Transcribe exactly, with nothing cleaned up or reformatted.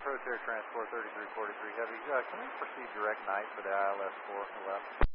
Approach Air Transport thirty-three forty-three Heavy. Uh, can we proceed direct night for the I L S four left?